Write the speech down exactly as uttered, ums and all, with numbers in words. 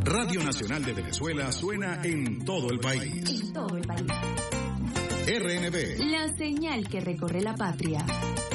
Radio Nacional de Venezuela suena en todo el país. En todo el país. R N V. La señal que recorre la patria.